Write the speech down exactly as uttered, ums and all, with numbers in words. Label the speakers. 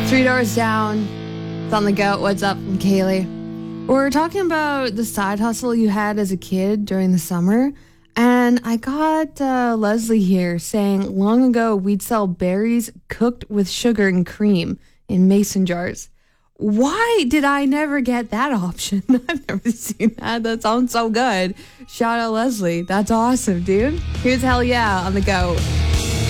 Speaker 1: Three doors down. It's on the goat. What's up from Kaylee? We're talking about the side hustle you had as a kid during the summer. And I got uh, Leslie here saying long ago we'd sell berries cooked with sugar and cream in mason jars. Why did I never get that option? I've never seen that. That sounds so good. Shout out Leslie. That's awesome, dude. Here's Hell Yeah on the goat.